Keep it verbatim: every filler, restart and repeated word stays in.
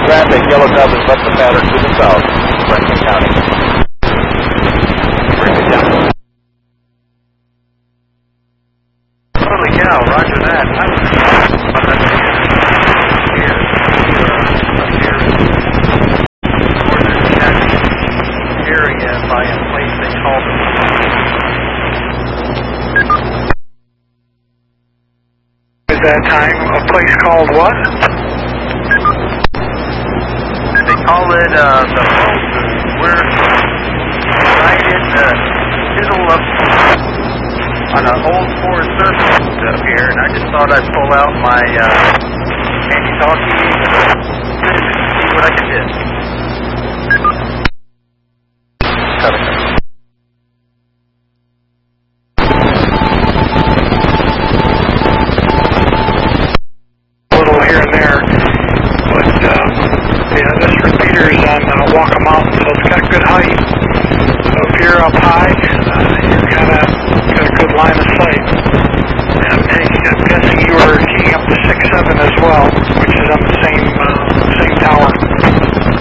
traffic. Yellow Dove has left the pattern to the south. Franklin County. Bring it down. Holy cow, roger that. I was here. Up here. Northern County area by a place they call the Is that time a place called what? They call it uh, the Moses. We're right in the middle of on an old Ford surface up here, and I just thought I'd pull out my uh, handy talkie and see what I could do.